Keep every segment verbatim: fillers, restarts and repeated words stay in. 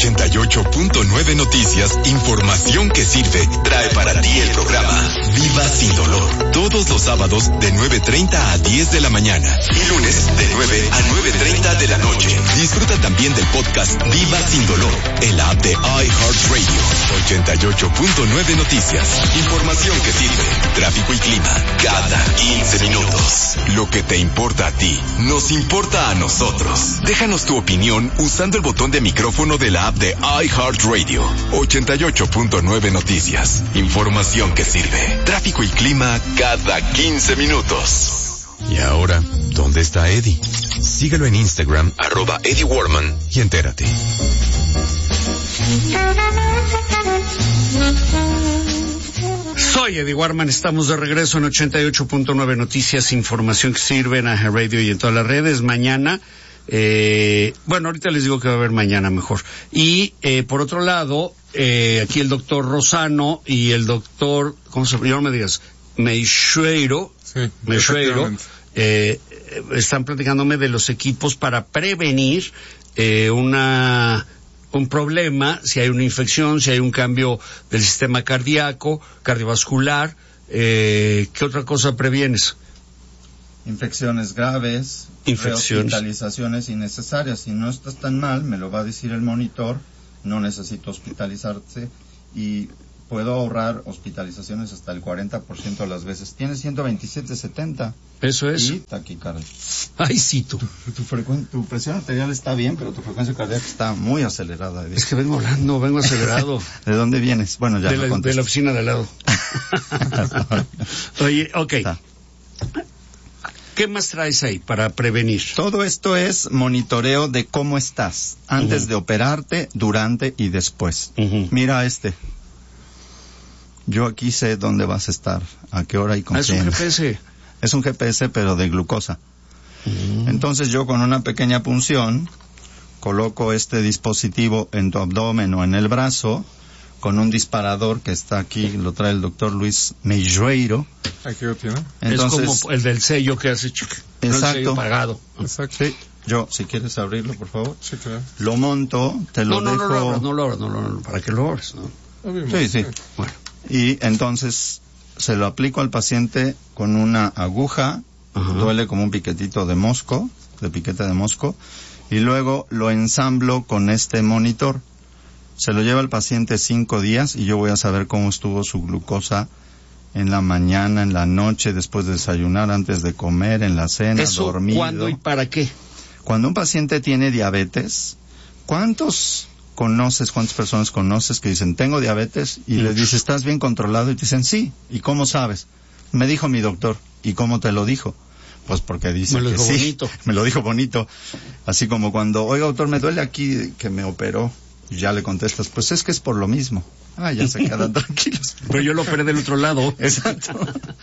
ochenta y ocho punto nueve Noticias, información que sirve, trae para ti el programa Viva Sin Dolor. Todos los sábados de nueve treinta a diez de la mañana y lunes de nueve a nueve treinta de la noche. Disfruta también del podcast Viva Sin Dolor, el app de iHeartRadio. ochenta y ocho punto nueve Noticias, información que sirve, tráfico y clima, cada quince minutos. Lo que te importa a ti, nos importa a nosotros. Déjanos tu opinión usando el botón de micrófono de la app de iHeartRadio. ochenta y ocho punto nueve Noticias, información que sirve, tráfico y clima cada quince minutos. Y ahora, ¿dónde está Eddie? Síguelo en Instagram, arroba Eddie Warman, y entérate. Soy Eddie Warman, estamos de regreso en ochenta y ocho punto nueve Noticias, información que sirve en iHeartRadio y en todas las redes. Mañana, eh, bueno, ahorita les digo que va a haber mañana mejor. Y, eh, por otro lado, eh, aquí el doctor Rosano y el doctor, ¿cómo se llama? No me digas, Meixueiro, sí, Meixueiro, eh, están platicándome de los equipos para prevenir, eh, una... un problema, si hay una infección, si hay un cambio del sistema cardíaco, cardiovascular, eh, ¿qué otra cosa previenes? Infecciones graves, Infecciones. hospitalizaciones innecesarias. Si no estás tan mal, me lo va a decir el monitor, no necesito hospitalizarse y puedo ahorrar hospitalizaciones hasta el cuarenta por ciento de las veces. Tienes ciento veintisiete setenta. Eso es. Y taquicardia. Ay, sí, tú. Tu, tu, frecuen- tu presión arterial está bien, pero tu frecuencia cardíaca está muy acelerada. Es que vengo hablando, vengo acelerado. ¿De dónde vienes? Bueno, ya de, lo la, de contesté. la oficina de al lado. Oye, ok. Está. ¿Qué más traes ahí para prevenir? Todo esto es monitoreo de cómo estás antes Uh-huh. de operarte, durante y después. Uh-huh. Mira este. Yo aquí sé dónde vas a estar, a qué hora y con Ah, es un quién. G P S. Es un G P S, pero de glucosa. Uh-huh. Entonces yo con una pequeña punción coloco este dispositivo en tu abdomen o en el brazo con un disparador que está aquí, lo trae el doctor Luis Meixueiro. Aquí lo tiene. Entonces, es como el del sello que hace chic, no el Exacto. sello pagado. Exacto. sí, yo, si quieres abrirlo, por favor. Sí, claro. Lo monto, te lo No, no, dejo... no lo abras, no lo abras, no lo abras, para que lo abras, ¿no? Obviamente. Sí, sí. Bueno. Y entonces se lo aplico al paciente con una aguja, Ajá. duele como un piquetito de mosco, de piquete de mosco, y luego lo ensamblo con este monitor. Se lo lleva el paciente cinco días y yo voy a saber cómo estuvo su glucosa en la mañana, en la noche, después de desayunar, antes de comer, en la cena, ¿Eso dormido. cuándo y para qué? Cuando un paciente tiene diabetes, ¿cuántos conoces, cuántas personas conoces que dicen, tengo diabetes? Y les dices, ¿estás bien controlado? Y te dicen, sí. ¿Y cómo sabes? Me dijo mi doctor. ¿Y cómo te lo dijo? Pues porque dice Me lo que dijo sí. bonito. Me lo dijo bonito. Así como cuando, oiga doctor, me duele aquí que me operó. Y ya le contestas, pues es que es por lo mismo. Ah, ya se quedan tranquilos. Pero yo lo operé del otro lado. Exacto.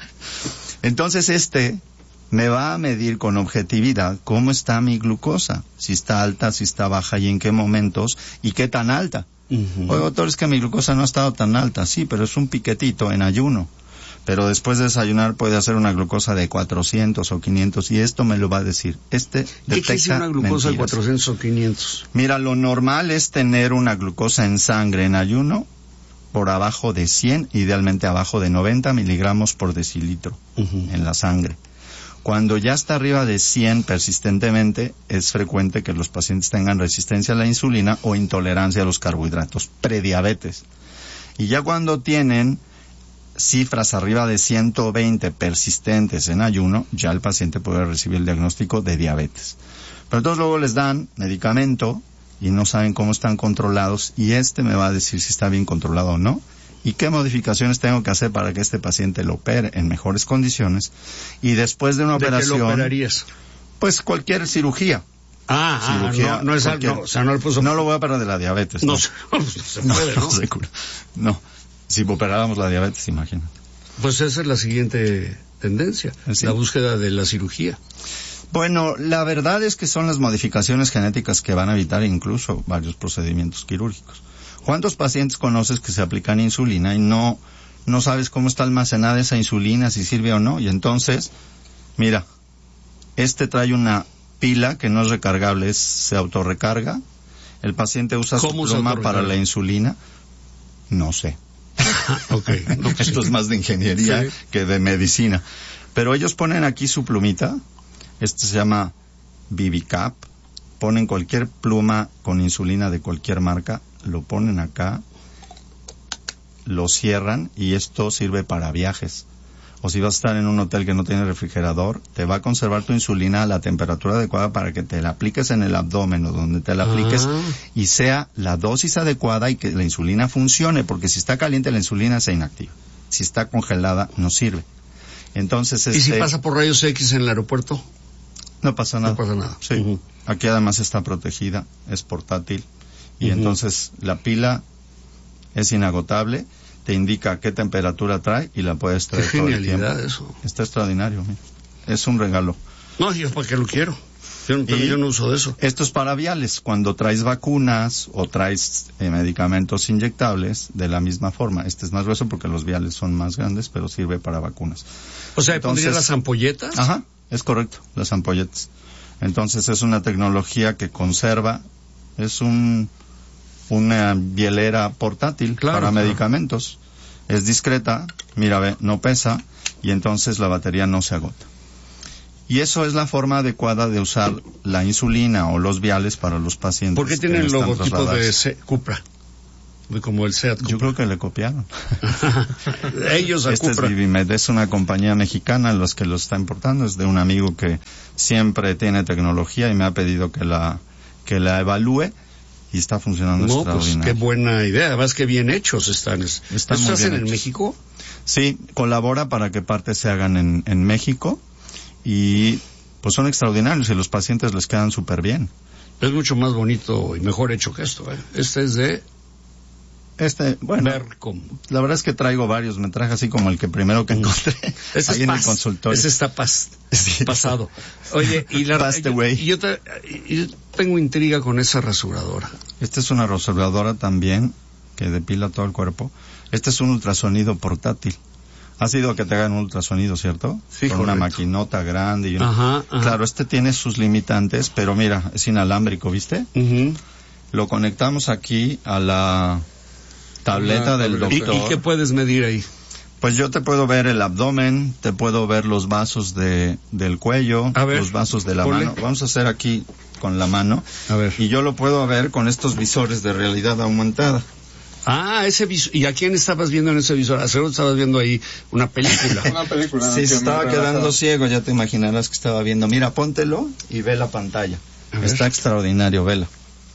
Entonces este me va a medir con objetividad cómo está mi glucosa, si está alta, si está baja y en qué momentos y qué tan alta. Uh-huh. Oye, doctor, es que mi glucosa no ha estado tan alta, sí, pero es un piquetito en ayuno. Pero después de desayunar puede hacer una glucosa de cuatrocientos o quinientos y esto me lo va a decir. Este ¿Qué quiere decir detecta una glucosa de mentiras. cuatrocientos o quinientos? Mira, lo normal es tener una glucosa en sangre en ayuno por abajo de cien, idealmente abajo de noventa miligramos por decilitro Uh-huh. en la sangre. Cuando ya está arriba de cien persistentemente, es frecuente que los pacientes tengan resistencia a la insulina o intolerancia a los carbohidratos, prediabetes. Y ya cuando tienen cifras arriba de ciento veinte persistentes en ayuno, ya el paciente puede recibir el diagnóstico de diabetes. Pero entonces luego les dan medicamento y no saben cómo están controlados y este me va a decir si está bien controlado o no y qué modificaciones tengo que hacer para que este paciente lo opere en mejores condiciones y después de una ¿De operación, qué lo operarías? pues cualquier cirugía. Ah, ah, cirugía, no, no es cualquier- algo, o sea, no le puso... No lo voy a operar de la diabetes. No, No, se- no, pues, no se no, puede, no ¿no? se cura. No, si operáramos la diabetes, imagínate. Pues esa es la siguiente tendencia, Sí. la búsqueda de la cirugía. Bueno, la verdad es que son las modificaciones genéticas que van a evitar incluso varios procedimientos quirúrgicos. ¿Cuántos pacientes conoces que se aplican insulina y no, no sabes cómo está almacenada esa insulina, si sirve o no? Y entonces, mira, este trae una pila que no es recargable, es, se autorrecarga. El paciente usa su pluma para la insulina. No sé. Okay. No, pues Esto sí. es más de ingeniería sí. que de medicina. Pero ellos ponen aquí su plumita. Este se llama Vivicap. Ponen cualquier pluma con insulina de cualquier marca, lo ponen acá, lo cierran y esto sirve para viajes. O si vas a estar en un hotel que no tiene refrigerador, te va a conservar tu insulina a la temperatura adecuada para que te la apliques en el abdomen o donde te la apliques Ah. y sea la dosis adecuada y que la insulina funcione, porque si está caliente la insulina se inactiva. Si está congelada no sirve. Entonces, este, ¿Y si pasa por rayos X en el aeropuerto? No pasa nada. No pasa nada. Sí. Uh-huh. Aquí además está protegida, es portátil y Uh-huh. entonces la pila es inagotable, te indica qué temperatura trae y la puedes traer Qué todo el tiempo. genialidad eso. Está extraordinario, mira. Es un regalo. No, yo para qué lo quiero. Yo, no- Y yo no uso de eso. Esto es para viales, cuando traes vacunas o traes eh, medicamentos inyectables de la misma forma. Este es más grueso porque los viales son más grandes, pero sirve para vacunas. O sea, ¿pondría Entonces- las ampolletas? Ajá, es correcto, las ampolletas. Entonces es una tecnología que conserva, es un una bielera portátil Claro, para claro. medicamentos. Es discreta, mira, ve, no pesa y entonces la batería no se agota. Y eso es la forma adecuada de usar la insulina o los viales para los pacientes. ¿Por qué tiene que el necesitan logotipo de trasladarse. Se- Cupra? De como el Seat Yo Cupra. creo que le copiaron. Ellos a Este Cupra. es Vivimed, es una compañía mexicana los que lo está importando, es de un amigo que siempre tiene tecnología y me ha pedido que la que la evalúe y está funcionando No, pues qué extraordinario. buena idea. Además, que bien hechos están. Es- Están ¿Eso muy se hacen bien en hechos. México? Sí, colabora para que partes se hagan en, en México y pues son extraordinarios y los pacientes les quedan súper bien. Es mucho más bonito y mejor hecho que esto, ¿eh? Este es de Este, bueno, Vercom. la verdad es que traigo varios, me traje así como el que primero que encontré Ese ahí es en pas- el consultorio. Ese está pas- Sí. pasado. Oye, y la Passed yo, away. yo te- yo tengo intriga con esa rasuradora. Esta es una rasuradora también que depila todo el cuerpo. Este es un ultrasonido portátil. Ha sido que te hagan un ultrasonido, ¿cierto? Sí, Con una correcto. maquinota grande. Y una... Ajá, ajá. Claro, este tiene sus limitantes, pero mira, es inalámbrico, ¿viste? Ujú. Lo conectamos aquí a la tableta del ¿Y, doctor. y qué puedes medir ahí? Pues yo te puedo ver el abdomen, te puedo ver los vasos de, del cuello, A ver, los vasos de la ponle. mano. Vamos a hacer aquí con la mano. A ver. Y yo lo puedo ver con estos visores de realidad aumentada. Ah, ese visor. ¿Y a quién estabas viendo en ese visor? A seguro estabas viendo ahí una película. Una película. Si que se me estaba relaja. quedando ciego, ya te imaginarás que estaba viendo. Mira, póntelo y ve la pantalla. A ver. Está extraordinario, vela.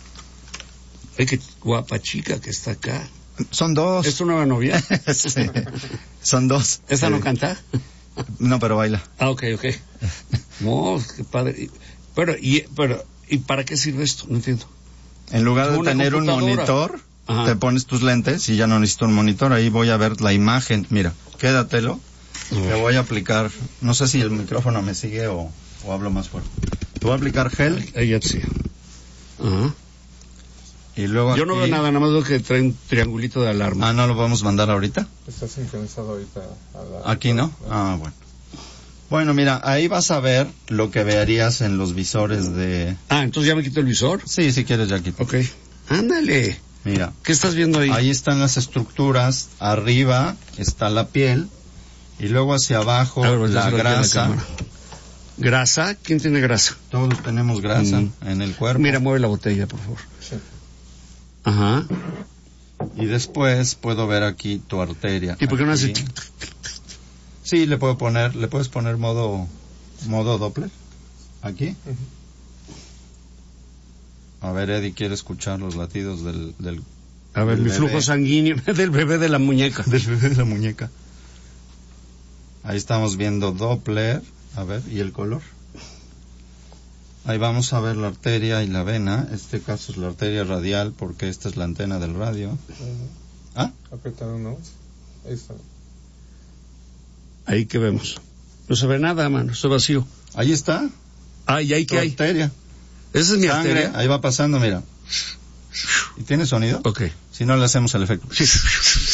Ay, qué guapa chica que está acá. Son dos. ¿Es tu nueva novia? Sí. Son dos. ¿Esta Sí. no canta? No, pero baila. Ah, ok, ok. No, qué padre. Y- Pero, y, pero, ¿y para qué sirve esto? No entiendo. En lugar de Como una tener un computadora. monitor, Ajá. te pones tus lentes y ya no necesito un monitor. Ahí voy a ver la imagen. Mira, quédatelo. Te voy a aplicar, no sé si el micrófono me sigue o, o hablo más fuerte. Te voy a aplicar gel Ella sí. Ajá. y luego Yo no aquí- veo nada, nada más veo que trae un triangulito de alarma. Ah, ¿no lo podemos mandar ahorita? Está sincronizado ahorita. a la- Aquí no. Ah, bueno. Bueno, mira, ahí vas a ver lo que verías en los visores de... Ah, entonces ya me quito el visor. Sí, si quieres ya aquí. Ok. Ándale. Mira, ¿Qué estás viendo ahí? ahí están las estructuras, arriba está la piel y luego hacia abajo A ver, pues, la volteáselo aquí a la grasa. cámara. ¿Grasa? ¿Quién tiene grasa? Todos tenemos grasa Mm. en el cuerpo. Mira, mueve la botella, por favor. Sí. Ajá. Y después puedo ver aquí tu arteria. ¿Y por qué no hace Aquí. tic, tic? Sí, le puedo poner, le puedes poner modo modo Doppler. Aquí. A ver, Eddie quiere escuchar los latidos del del, A ver, del mi bebé. flujo sanguíneo del bebé de la muñeca. del bebé de la muñeca. Ahí estamos viendo Doppler, a ver, y el color. Ahí vamos a ver la arteria y la vena. Este caso es la arteria radial porque esta es la antena del radio. ¿Ah? Apretado uno. Ahí está. Ahí que vemos. No se ve nada, mano. Está vacío. Ahí está. Ah, ¿y ahí Tu qué hay? arteria. Esa es mi Sangre, arteria. ahí va pasando, mira. ¿Y tiene sonido? Ok. Si no, le hacemos el efecto. Sí.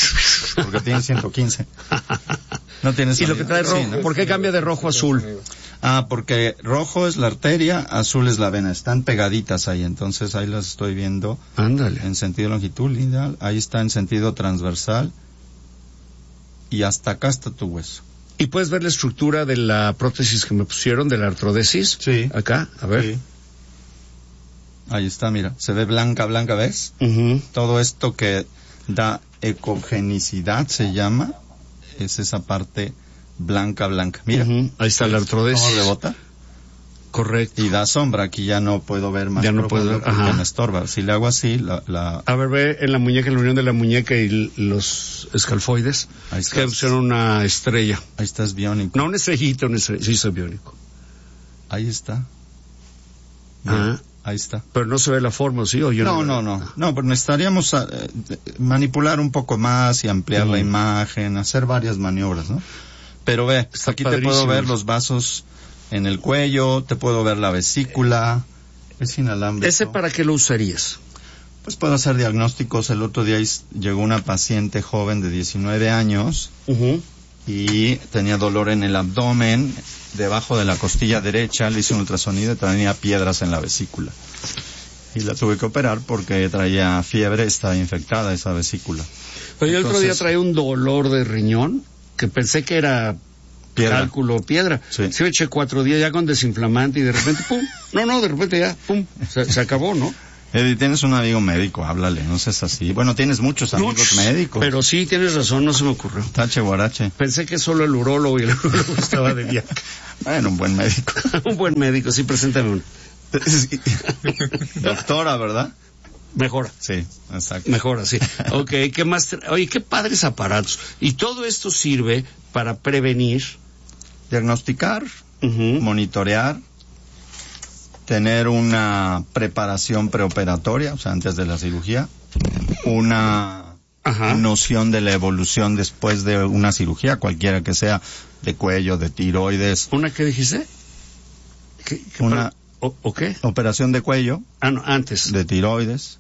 Porque tiene ciento quince. No tiene ¿Y sonido. lo que trae Sí, rojo? ¿no? ¿Por qué cambia de rojo a azul? Ah, porque rojo es la arteria, azul es la vena. Están pegaditas ahí, entonces ahí las estoy viendo. Ándale. En sentido longitudinal, ahí está en sentido transversal. Y hasta acá está tu hueso. ¿Y puedes ver la estructura de la prótesis que me pusieron, de la artrodesis? Sí. Acá, a ver. Sí. Ahí está, mira. Se ve blanca, blanca, ¿ves? Uh-huh. Todo esto que da ecogenicidad se llama, es esa parte blanca, blanca. Mira. Uh-huh. Ahí está la artrodesis. ¿Cómo rebota? Correcto. Y da sombra, aquí ya no puedo ver más. Ya no puedo ver, porque ajá. me estorba. Si le hago así, la, la... A ver, ve en la muñeca, en la unión de la muñeca y l- los escalfoides. Ahí Es está. que pusieron una estrella. Ahí estás biónico. No, una estrellita, una estrella. Sí, soy biónico. Ahí está. Ah. Ahí está. Pero no se ve la forma, ¿sí? O yo No, no, no. No, pero necesitaríamos eh, manipular un poco más y ampliar Mm. la imagen, hacer varias maniobras, ¿no? Pero ve, Está aquí te puedo padrísimo. ver los vasos en el cuello, te puedo ver la vesícula. Es inalámbrico. ¿Ese para qué lo usarías? Pues puedo hacer diagnósticos. El otro día is- llegó una paciente joven de diecinueve años Uh-huh. y tenía dolor en el abdomen, debajo de la costilla derecha, le hice un ultrasonido y tenía piedras en la vesícula. Y la tuve que operar porque traía fiebre, estaba infectada esa vesícula. Pero yo el otro día Entonces- traía un dolor de riñón que pensé que era Piedra. cálculo, piedra. Sí. Sí, me eché cuatro días ya con desinflamante y de repente, pum. No, no, de repente ya, pum. Se, se acabó, ¿no? Eddie, tienes un amigo médico, háblale, no seas así. Bueno, tienes muchos amigos Muchos, médicos. Pero sí, tienes razón, no se me ocurrió. Tache guarache. Pensé que solo el urólogo y el urólogo estaba de viaje. Bueno, un buen médico. Un buen médico, sí, preséntame uno. Doctora, ¿verdad? Mejora. Sí, exacto. Mejora, sí. Ok, ¿qué más? tra- Oye, qué padres aparatos. Y todo esto sirve para prevenir. Diagnosticar, Ujú. monitorear, tener una preparación preoperatoria, o sea, antes de la cirugía, una Ajá. noción de la evolución después de una cirugía, cualquiera que sea, de cuello, de tiroides, ¿Una qué dijiste? ¿Qué, qué Una- pa- o, ¿O qué? operación de cuello, Ah, no, antes. de tiroides,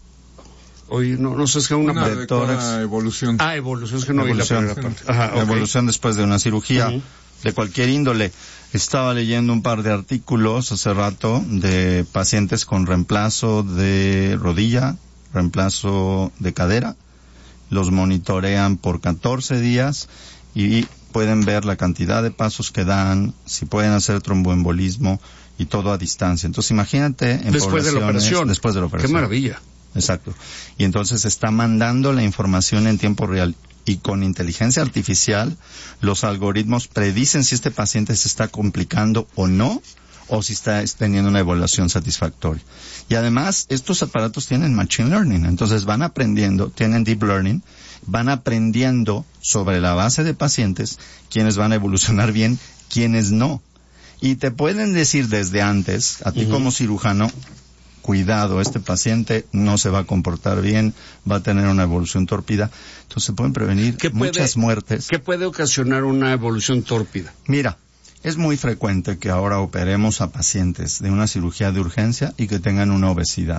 Oye, no, no sé, es que una... Una de adecuada tórax. evolución. Ah, evolución, es que no vi la Evolución. primera parte. Ajá, la ok. evolución después de una cirugía, Ujú. de cualquier índole. Estaba leyendo un par de artículos hace rato de pacientes con reemplazo de rodilla, reemplazo de cadera. Los monitorean por catorce días y pueden ver la cantidad de pasos que dan, si pueden hacer tromboembolismo y todo a distancia. Entonces imagínate en Después de la poblaciones- operación. Después de la operación. Qué maravilla. Exacto. Y entonces está mandando la información en tiempo real. Y con inteligencia artificial, los algoritmos predicen si este paciente se está complicando o no, o si está teniendo una evaluación satisfactoria. Y además, estos aparatos tienen machine learning, entonces van aprendiendo, tienen deep learning, van aprendiendo sobre la base de pacientes quiénes van a evolucionar bien, quiénes no. Y te pueden decir desde antes, a ti Ujú. como cirujano, cuidado, este paciente no se va a comportar bien, va a tener una evolución tórpida. Entonces se pueden prevenir ¿Qué puede- muchas muertes. ¿Qué puede ocasionar una evolución tórpida? Mira, es muy frecuente que ahora operemos a pacientes de una cirugía de urgencia y que tengan una obesidad.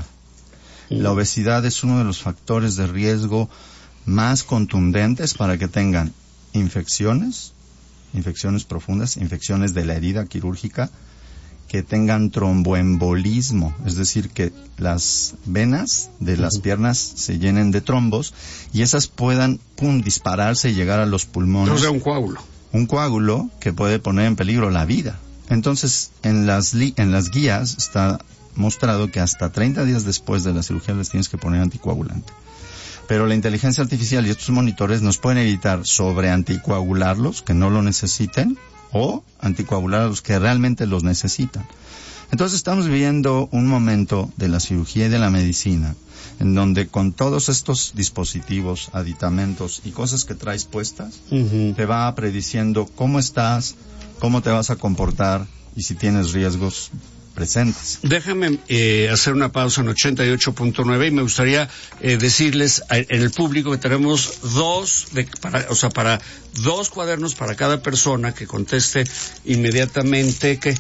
La obesidad es uno de los factores de riesgo más contundentes para que tengan infecciones, infecciones profundas, infecciones de la herida quirúrgica, que tengan tromboembolismo, es decir, que las venas de las piernas se llenen de trombos y esas puedan, pum, dispararse y llegar a los pulmones. O sea, un coágulo. Un coágulo que puede poner en peligro la vida. Entonces, en las, li- en las guías está mostrado que hasta treinta días después de la cirugía les tienes que poner anticoagulante. Pero la inteligencia artificial y estos monitores nos pueden evitar sobre anticoagularlos que no lo necesiten o anticoagular a los que realmente los necesitan. Entonces estamos viviendo un momento de la cirugía y de la medicina en donde con todos estos dispositivos, aditamentos y cosas que traes puestas, Ujú. te va prediciendo cómo estás, cómo te vas a comportar y si tienes riesgos presentes. Déjame eh, hacer una pausa en ochenta y ocho punto nueve y me gustaría eh, decirles a- en el público que tenemos dos, de, para, o sea, para dos cuadernos para cada persona que conteste inmediatamente que,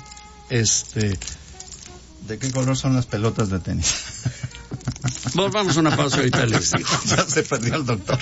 este, ¿De qué color son las pelotas de tenis? bueno, vamos a una pausa ahorita les digo. Ya se perdió el doctor.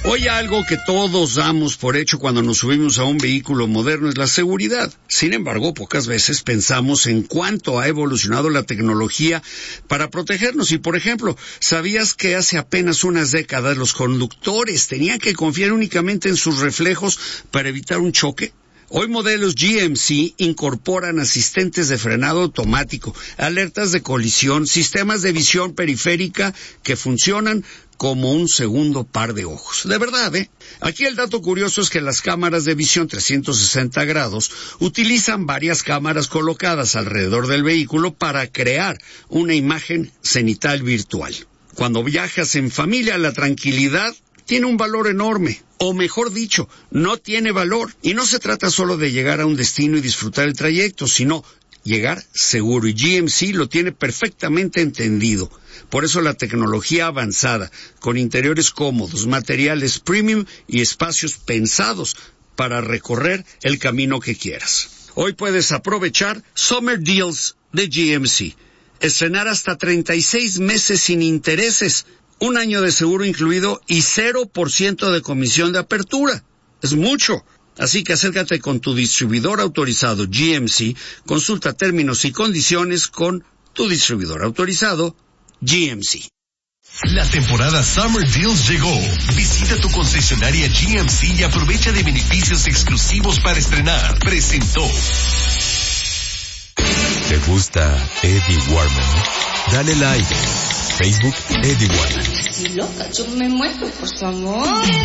Hoy algo que todos damos por hecho cuando nos subimos a un vehículo moderno es la seguridad. Sin embargo, pocas veces pensamos en cuánto ha evolucionado la tecnología para protegernos. Y, por ejemplo, ¿sabías que hace apenas unas décadas los conductores tenían que confiar únicamente en sus reflejos para evitar un choque? Hoy modelos G M C incorporan asistentes de frenado automático, alertas de colisión, sistemas de visión periférica que funcionan como un segundo par de ojos. De verdad, ¿eh? Aquí el dato curioso es que las cámaras de visión trescientos sesenta grados utilizan varias cámaras colocadas alrededor del vehículo para crear una imagen cenital virtual. Cuando viajas en familia, la tranquilidad tiene un valor enorme, o mejor dicho, no tiene valor. Y no se trata solo de llegar a un destino y disfrutar el trayecto, sino llegar seguro. Y G M C lo tiene perfectamente entendido. Por eso la tecnología avanzada, con interiores cómodos, materiales premium y espacios pensados para recorrer el camino que quieras. Hoy puedes aprovechar Summer Deals de G M C. Estrenar hasta treinta y seis meses sin intereses, un año de seguro incluido y cero por ciento de comisión de apertura. Es mucho. Así que acércate con tu distribuidor autorizado G M C, consulta términos y condiciones con tu distribuidor autorizado G M C. La temporada Summer Deals llegó. Visita tu concesionaria G M C y aprovecha de beneficios exclusivos para estrenar. Presentó. ¿Te gusta Eddie Warman? Dale like. Facebook Eddie Warman. Estoy loca, yo me muero por su amor.